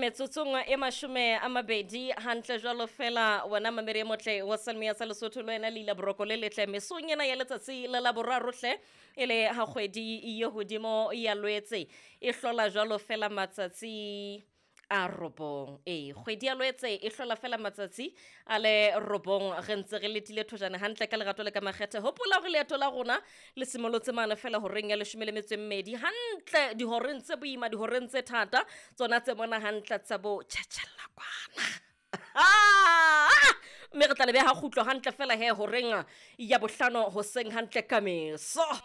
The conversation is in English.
metsotsong e mashome a mabedi hantle jwalo fela wona mamere motle wa Salmia sa Lesotho le ena le la boroko le letle mesong ena ya letsatsi la la boraro hle ele ha kgwedi e hodimo ya lwetse e hlola jwalo fela matsatsi a robong kgwedi ya lwetse e hlola fela matsatsi a le robong re ntse re letile thojana hantle ka lerato le ka makgethe hopola hore leeto la rona le simolotse mana fela ho reng ya 12 hantle dihoreng tse boima dihoreng tse thata tsona tse mona hantle tsa bo tjhatjalla kwana mme re tla le beha kgutlo hantle fela he ho reng ya bohlano hoseng hantle ka meso